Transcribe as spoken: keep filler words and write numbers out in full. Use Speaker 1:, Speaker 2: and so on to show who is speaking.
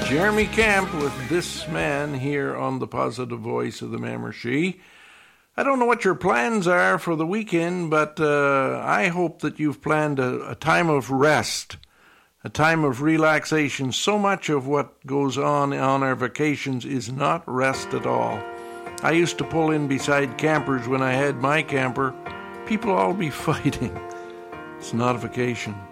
Speaker 1: Jeremy Camp with This Man here on the Positive Voice of the Mamarshee. I don't know what your plans are for the weekend, but uh, I hope that you've planned a, a time of rest, a time of relaxation. So much of what goes on on our vacations is not rest at all. I used to pull in beside campers when I had my camper. People all be fighting. It's not a vacation.